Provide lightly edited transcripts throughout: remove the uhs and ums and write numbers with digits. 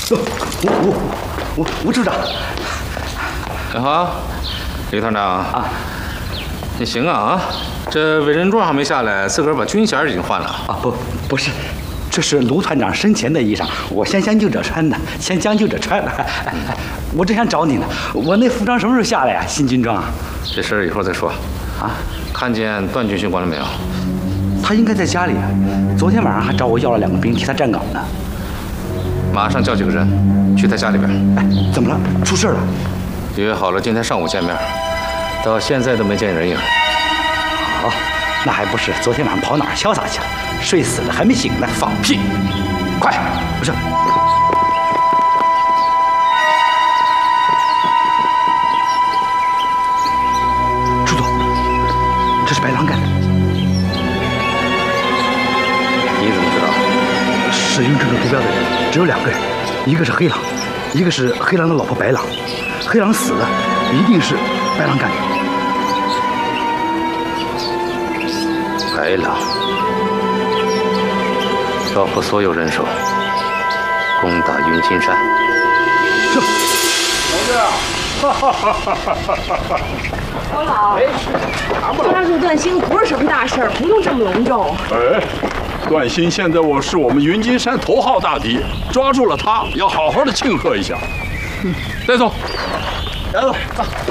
吴处长。 你好，李团长啊， 你行啊！这委任状还没下来，自个儿把军衔已经换了啊？不是，这是卢团长生前的衣裳，我先将就着穿的，先将就着穿的。我正想找你呢，我那服装什么时候下来呀？新军装啊？ 这事儿以后再说。 啊？ 看见段军训官了没有？ 他应该在家里啊。昨天晚上还找我要了2个兵替他站岗呢。 马上叫几个人去他家里边。 哎，怎么了？出事了？ 约好了今天上午见面，到现在都没见人影。 好，那还不是昨天晚上跑哪儿潇洒去了？睡死了还没醒呢。 放屁！快， 不是。朱总，这是白狼干的。 你怎么知道？ 使用这个图标的人只有2个人，一个是黑狼，一个是黑狼的老婆白狼。黑狼死了，一定是白狼干的。 白狼，调拨所有人手，攻打云金山。 是。 老老，抓住段兴不是什么大事儿，不用这么隆重。 哎，段兴现在是我们云金山头号大敌，抓住了他，要好好的庆贺一下。带走， 来走，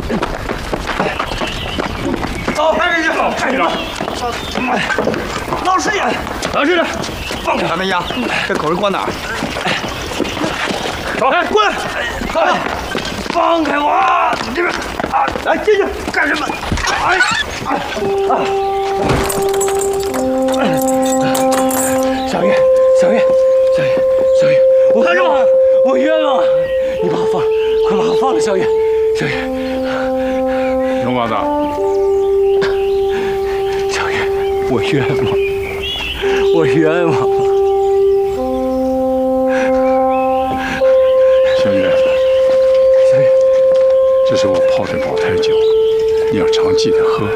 走，开门去，开门。老师爷，老师爷，放开他们呀！这口是关哪儿？ 走开， 滚！放开我！你这边啊，来进去干什么？小月，我干什么？我冤枉！你把我放了，快把我放了，小月， 勇敢的， 小月，我冤枉！ 小月，这是我泡的保胎酒，你要常记得喝。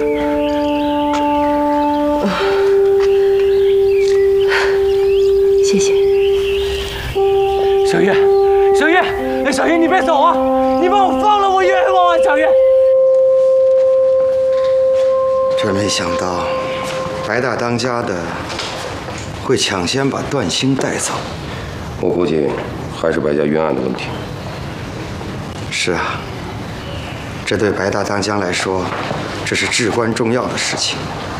谢谢。 小月，你别走啊！你把我放了，我冤枉啊！小月。 真没想到，白大当家的会抢先把段兴带走。 我估计还是白家冤案的问题。 是啊，这对白大当家来说，这是至关重要的事情。